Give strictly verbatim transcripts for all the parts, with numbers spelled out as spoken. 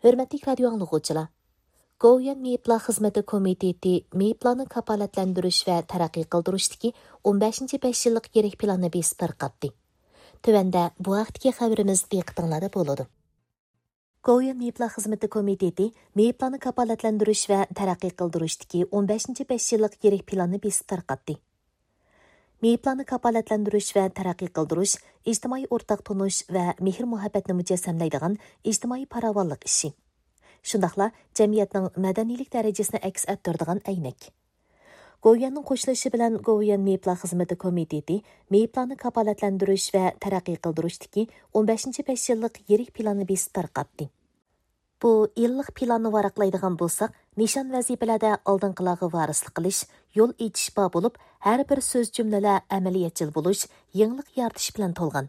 Hürmetli radyo anlıqıcılar. Govian Meyipla Xizmeti Komiteti Meyiplarni kapalatlendirish ve taraqqiy qildirishdagi o'n beshinchi besh yillik yirik planni besib tarqatdi. Tövende bu vaqtdagi xabarimiz diqqatinglarda bo'ladi. Govian Meyipla Xizmeti Komiteti Meyiplarni kapalatlendirish ve taraqqiy qildirishdagi o'n beshinchi besh yillik yirik planni besib tarqatdi. Meyiplarni kapalatlendirish ve taraqqiy qildirish ijtimoiy o'rtaq tunish ve mehr muhabbatni mujassamlaydigan ijtimoiy paravanlik ishi. Shundaqla jamiyatning madaniylik darajasini aks ettirdigan aynak. Govianning qo'shilishi bilan Govian Meyiplar Xizmeti Komiteti Meyiplarni kapalatlendirish ve taraqqiy qildirishdagi o'n beshinchi besh yillik yirik planni besib tarqatdi. Bu yillik planni varaqlaydigan bo'lsak, nishon vazifalarda oldinqilarga varislik qilish, yo'l etish bor bo'lib, har bir so'z jumlalar amaliyatchil bo'lish, yangilik yaratish bilan to'lgan.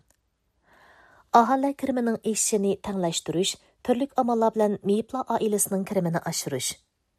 Aholi kirimining eshishini tanglashtirish, turli amallar bilan Meyiplar oilasining kirimini oshirish.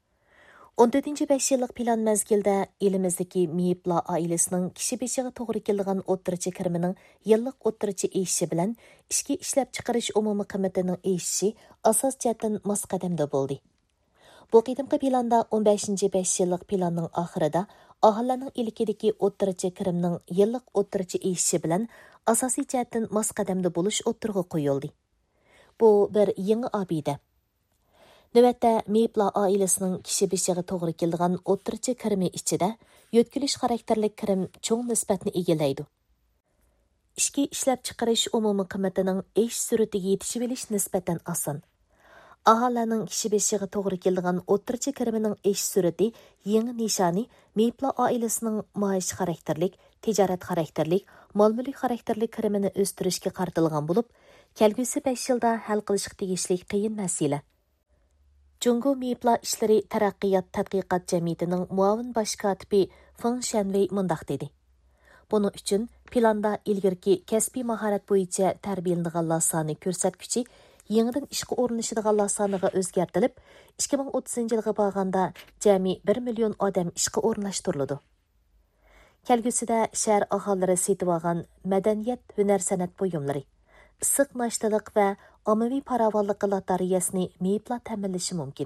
o'n to'rtinchi besh yillik plan mezgilda elimizdagi Meyiplar oilasining kishi beshiga to'g'ri keladigan o'ttirchi kirimining yillik o'ttirchi eshishi bilan ichki ishlab chiqarish umumiy qiymatining eshishi asos jihatdan mos qadamda bo'ldi. Bu qadimgi planda o'n beshinchi besh yillik planning oxirida aholining ilkidagi o'ttirchi kirimning yillik o'ttirchi eshishi bilan asosiy jihatdan mos qadamda bo'lish o'ttirg'i qo'yildi. Bu bir yangi obida. Növətdə Meyiplar oilasining kishi beshiga to'g'ri keladigan o'ttirchi kirimi ichida yo'tkilish xarakterlik kirim cho'ng nisbatni egallaydi. Ishki ishlab chiqarish umumiy qiymatining esh suratiga yetishib olish nisbatan oson. Aholining kishi beshiga to'g'ri keladigan o'ttirchi kirimining esh surati yangi nishoni Meyiplar oilasining maosh xarakterlik, tijorat xarakterlik, mol-mulk xarakterlik kirimini o'stirishga qaratilgan bo'lib, kelgusi besh yilda hal qilishga tegishli qiyin masala. Jungo Meyiplar ishlari taraqqiyot tadqiqot jamiyatining muavin bosh kotibi Feng Shanwei mundaq dedi. Buning uchun planda ilgirki kasbiy mahorat bo'yicha tarbiyalanganlar soni ko'rsatkichi yangidan ishga o'rinlashadiganlar soniga o'zgartirilib, ikki ming o'ttizinchi yilga borganda jami bir million odam ishga o'rinlashtiriladi. Kelgusida shahar aholilari setib olgan madaniyat, hunar san'at buyumlari, issiq nashtalik va ommaviy paravanlik lotareyasini Meyiplar ta'minlashi mumkin.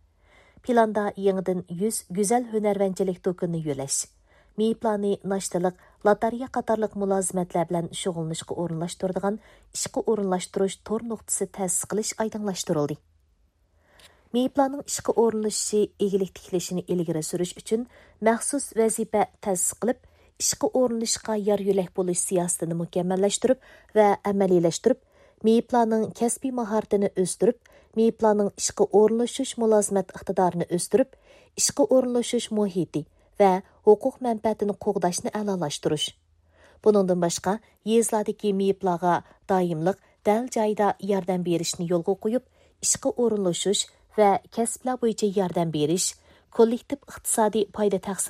Planda yangidan yuz go'zal hunarvanchilik do'konini yo'lash, Meyiplarni nashtalik, lotareya qatorliq mulozimatlar bilan shug'ullanishga o'rinlashtiradigan ishga o'rinlashtirish tor nuqtasi ta'sis qilish oydinlashtirildi. Meyiplarning ishga o'rinlashishi egilik tiklashini ilgari surish uchun maxsus vazifa ta'sis qilib, ishga o'rinlashishga yor yo'lak bo'lish siyosatini mukammallashtirib va amaliylashtirib, Meyiplarning kasbiy mahoratini o'stirib, Meyiplarning ishga o'rinlashish mulozimat iqtidorini o'stirib, ishga o'rinlashish muhiti va huquq manfaatini qo'g'dashni a'lolashtirish. Buningdan boshqa, yezlardagi Meyiplarga doimlik dal joyda yordam berishni yo'lga qo'yib, ishga o'rinlashish va kasblar bo'yicha yordam berish, kollektiv iqtisodiy foyda taqsim